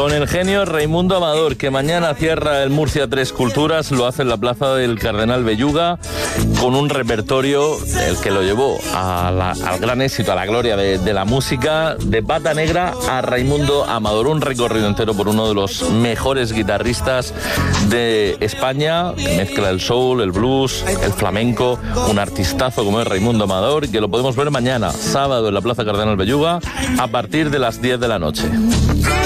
con el genio Raimundo Amador, que mañana cierra el Murcia Tres Culturas, lo hace en la Plaza del Cardenal Belluga, con un repertorio el que lo llevó al gran éxito, a la gloria de la música, de Pata Negra a Raimundo Amador, un recorrido entero por uno de los mejores guitarristas de España, que mezcla el soul, el blues, el flamenco, un artistazo como es Raimundo Amador, que lo podemos ver mañana, sábado, en la Plaza Cardenal Belluga, a partir de las 10 de la noche.